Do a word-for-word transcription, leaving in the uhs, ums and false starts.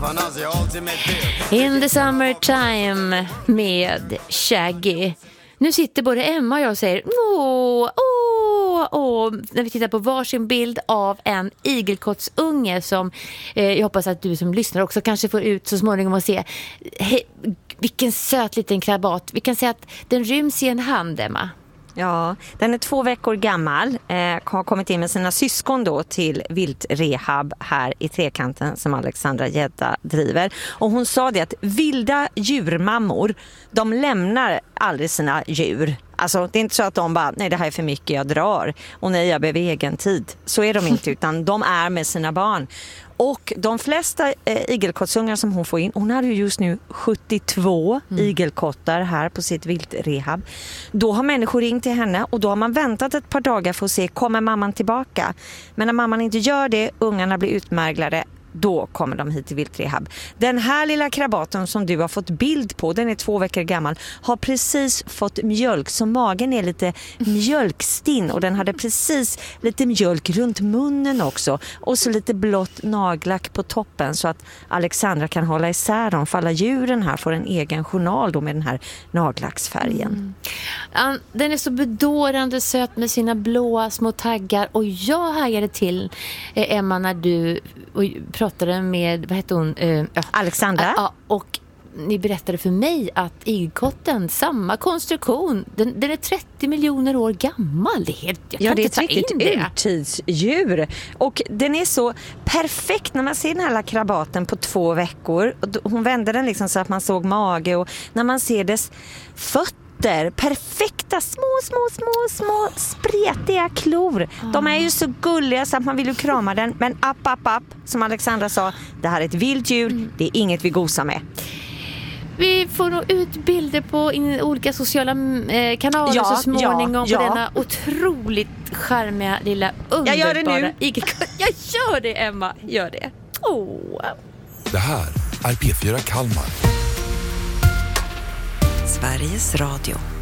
In the summertime med Shaggy. Nu sitter både Emma och jag och säger åh, åh, åh, när vi tittar på varsin bild av en igelkottsunge som eh, jag hoppas att du som lyssnar också kanske får ut så småningom och se. He, vilken söt liten krabat. Vi kan säga att den ryms i en hand, Emma. Ja, den är två veckor gammal, eh, har kommit in med sina syskon då till viltrehab här i Trekanten som Alexandra Gedda driver. Och hon sa det att vilda djurmammor, de lämnar aldrig sina djur. Alltså det är inte så att de bara, nej det här är för mycket, jag drar. Och nej, jag behöver egen tid. Så är de inte, utan de är med sina barn. Och de flesta eh, igelkottsungar som hon får in, hon har ju just nu sjuttiotvå mm. igelkottar här på sitt viltrehab. Då har människor ringt till henne och då har man väntat ett par dagar för att se, kommer mamman tillbaka? Men när mamman inte gör det, ungarna blir utmärglade, då kommer de hit till viltrehab. Den här lilla krabaten som du har fått bild på, den är två veckor gammal, har precis fått mjölk, så magen är lite mjölkstinn och den hade precis lite mjölk runt munnen också och så lite blått nagellack på toppen så att Alexandra kan hålla isär dem, för alla djuren här får en egen journal då med den här nagellacksfärgen. Mm. Den är så bedårande söt med sina blåa små taggar och jag hajade till eh, Emma när du och pratade med, vad heter hon? Uh, Alexandra. Ja, och ni berättade för mig att igelkotten, samma konstruktion, den, den är trettio miljoner år gammal. Det är helt, jag ja, kan det är inte ett ta riktigt in det. urtidsdjur. Och den är så perfekt när man ser den här krabaten på två veckor. Hon vände den liksom så att man såg mage och när man ser dess fötter, perfekta små, små, små, små spretiga klor. De är ju så gulliga så att man vill ju krama den. Men app, app, app, som Alexandra sa, det här är ett vilddjur, mm. det är inget vi gosar med. Vi får nog ut bilder på in, olika sociala eh, kanaler ja, så småningom ja, på ja. denna otroligt charmiga lilla underbara. Jag gör det nu. Igelkott. Jag gör det, Emma. Gör det. Oh. Det här är P fyra Kalmar. Sveriges Radio.